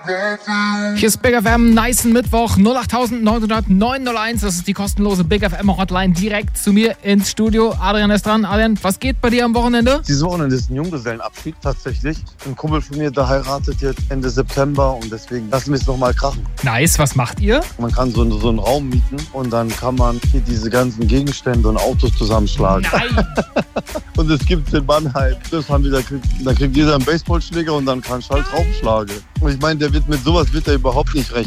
Hier ist Big FM, nice Mittwoch, 08900 das ist die kostenlose Big FM Hotline direkt zu mir ins Studio. Adrian ist dran. Adrian, was geht bei dir am Wochenende? Dieses Wochenende ist ein Junggesellenabschied tatsächlich. Ein Kumpel von mir, der heiratet jetzt Ende September und deswegen lassen wir es nochmal krachen. Nice, was macht ihr? Man kann so einen Raum mieten und dann kann man hier diese ganzen Gegenstände und Autos zusammenschlagen. Nein! Und es gibt den Mann halt, da kriegt jeder einen Baseballschläger und dann kann ich halt draufschlagen. Und ich meine, mit sowas wird er überhaupt nicht rechnen.